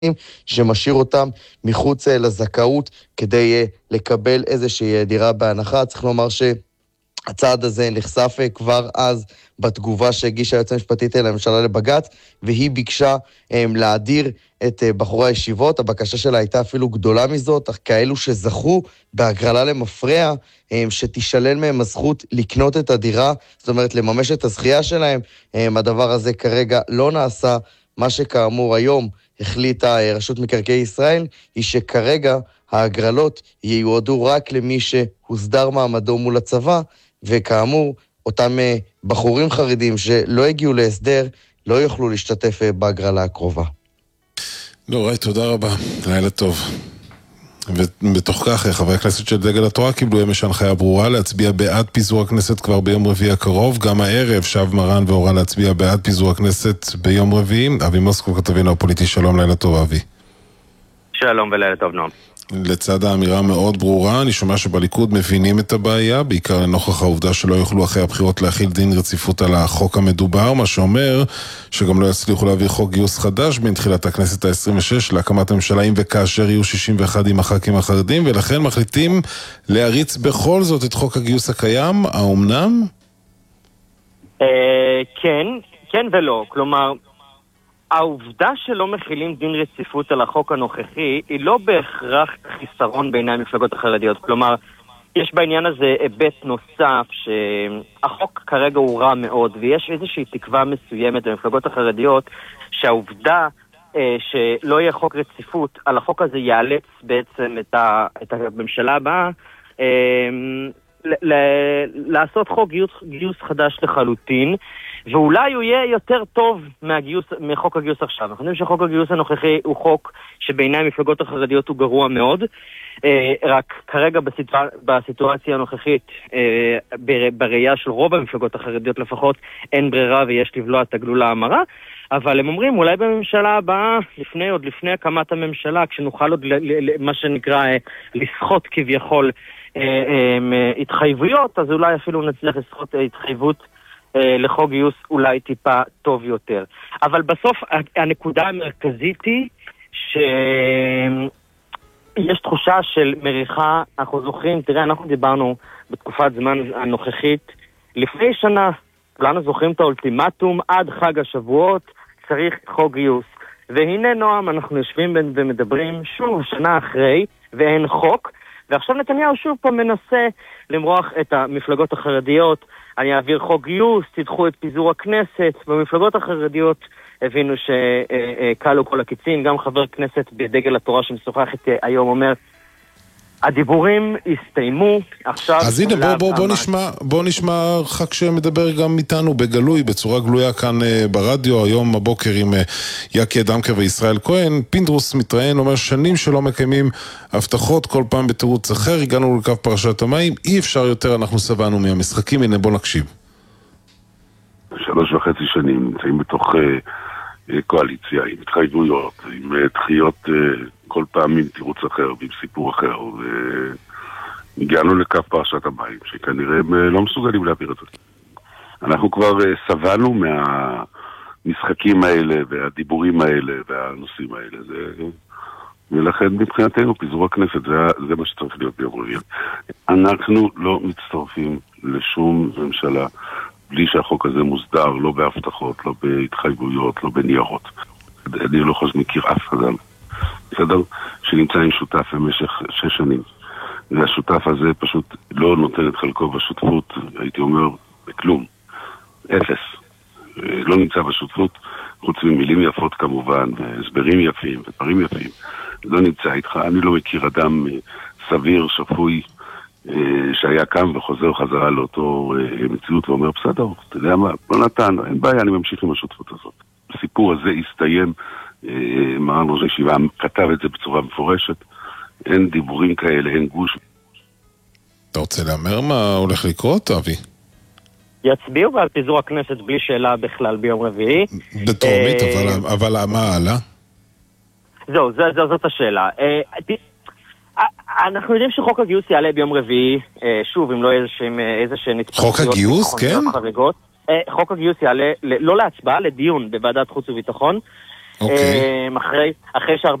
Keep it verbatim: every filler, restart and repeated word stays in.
שמשאיר אותם מחוץ לזכאות כדי לקבל איזושהי דירה בהנחה. צריך לומר שהצעד הזה נחשף כבר אז בתגובה שהגישה היועצת המשפטית לממשלה לבג"ץ, והיא ביקשה הם, להדיר את בחורי הישיבות. הבקשה שלה הייתה אפילו גדולה מזאת, אך כאלו שזכו בהגרלה למפרע, הם, שתישלל מהם הזכות לקנות את הדירה, זאת אומרת לממש את הזכייה שלהם. הם, הדבר הזה כרגע לא נעשה. מה שכאמור היום החליטה רשות מקרקעי ישראל, היא שכרגע ההגרלות ייועדו רק למי שהוסדר מעמדו מול הצבא, וכאמור, אותם בחורים חרדים שלא הגיעו להסדר, לא יוכלו להשתתף בהגרלה הקרובה. לא, ראי, תודה רבה. לילה טוב. ובתוך כך, חברי הכנסת של דגל התורה קיבלו אמש הנחיה ברורה להצביע בעד פיזור הכנסת כבר ביום רביעי הקרוב. גם הערב שב מרן והורה להצביע בעד פיזור הכנסת ביום רביעי. אבי מוסקו, כתבינו הפוליטי, שלום, לילה טוב אבי. שלום ולילה טוב נועם. לצד האמירה מאוד ברורה, אני שומע שבליכוד מבינים את הבעיה, בעיקר לנוכח העובדה שלא יוכלו אחרי הבחירות להכיל דין רציפות על החוק המדובר, מה שאומר שגם לא יצליחו להעביר חוק גיוס חדש בין תחילת הכנסת ה-עשרים ושש להקמת הממשלה, אם וכאשר יהיו שישים ואחת עם הח"כים החרדים, ולכן מחליטים להריץ בכל זאת את חוק הגיוס הקיים. האומנם? כן, כן ולא. כלומר, העובדה שלא מכילים דין רציפות על החוק הנוכחי היא לא בהכרח חיסרון בעיני המפלגות החרדיות. כלומר, יש בעניין הזה היבט נוסף שהחוק כרגע הוא רע מאוד, ויש איזושהי תקווה מסוימת במפלגות החרדיות שהעובדה אה, שלא יהיה חוק רציפות על החוק הזה יאלץ בעצם את, ה, את הממשלה הבאה אה, ל, ל, לעשות חוק גיוס, גיוס חדש לחלוטין, ואולי הוא יהיה יותר טוב מהגיוס, מחוק הגיוס עכשיו. אנחנו יודעים שחוק הגיוס הנוכחי הוא חוק שבעיני המפלגות החרדיות הוא גרוע מאוד, אה, רק כרגע בסיטואציה, בסיטואציה הנוכחית, אה, בראייה של רוב המפלגות החרדיות לפחות, אין ברירה ויש לבלוע את הגלולה המרה, אבל הם אומרים אולי בממשלה הבאה, לפני, עוד לפני הקמת הממשלה, כשנוכל עוד ל, ל, ל, מה שנקרא אה, לסחוט כביכול אה, אה, התחייבויות, אז אולי אפילו נצליח לסחוט אה, התחייבות לחוק גיוס אולי טיפה טוב יותר. אבל בסוף הנקודה המרכזית היא שיש תחושה של מריחה. אנחנו זוכרים, תראה, אנחנו דיברנו בתקופת זמן הנוכחית לפני שנה, כולנו זוכרים את האולטימטום, עד חג השבועות צריך חוק גיוס. והנה נועם, אנחנו יושבים ומדברים שוב שנה אחרי ואין חוק, ועכשיו נתניהו שוב פה מנסה למרוח את המפלגות החרדיות. אני אעביר חוק גיוס, תדחו את פיזור הכנסת. במפלגות החרדיות הבינו שקלו כל הקיצין. גם חבר כנסת בדגל התורה שמשוחח איתי היום אומר, הדיבורים הסתיימו, עכשיו... אז הנה, בוא, בוא, בוא, נשמע, בוא נשמע ח"כ שמדבר גם איתנו בגלוי, בצורה גלויה כאן uh, ברדיו, היום הבוקר עם uh, יקי דמקר וישראל כהן. פינדרוס מתראיין, אומר שנים שלא מקיימים הבטחות, כל פעם בתירוץ אחר, הגענו לקו פרשת המים, אי אפשר יותר, אנחנו סבנו מהמשחקים. הנה, בוא נקשיב. שלוש וחצי שנים נמצאים בתוך uh, קואליציה, עם התחייבויות, עם uh, דחיות... Uh, כל פעם עם תירוץ אחר ועם סיפור אחר, והגענו לקו פרשת המים, שכנראה הם לא מסוגלים להעביר את זה. אנחנו כבר סבלנו מהמשחקים האלה והדיבורים האלה והנושאים האלה, זה... ולכן מבחינתנו פיזור הכנסת זה, זה מה שצריך להיות ביום רביעי. אנחנו לא מצטרפים לשום ממשלה בלי שהחוק הזה מוסדר, לא בהבטחות, לא בהתחייבויות, לא בניירות. אני לא חושב מכיר אף אדם בסדר? שנמצא עם שותף במשך שש שנים. והשותף הזה פשוט לא נותן את חלקו בשותפות, הייתי אומר, בכלום. אפס. לא נמצא בשותפות, חוץ ממילים יפות כמובן, והסברים יפים, ודברים יפים. לא נמצא איתך. אני לא מכיר אדם סביר, שפוי, שהיה קם וחוזר חזרה לאותו מציאות ואומר, בסדר, אתה יודע מה, לא נתן, אין בעיה, אני ממשיך עם השותפות הזאת. הסיפור הזה הסתיים, מרן ראש הישיבה כתב את זה בצורה מפורשת, אין דיבורים כאלה, אין גוש. אתה רוצה לאמר מה הולך לקרות, אבי? יצביעו על פיזור הכנסת בלי שאלה בכלל ביום רביעי. בטרומית, אבל, אבל מה הלאה? זהו, זו, זו, זאת השאלה. אנחנו יודעים שחוק הגיוס יעלה ביום רביעי, שוב, אם לא איזשהם נתפסויות. חוק הגיוס, כן? חריגות. חוק הגיוס יעלה לא להצבעה, לדיון בוועדת חוץ וביטחון. אוקיי. אחרי, אחרי שהרבה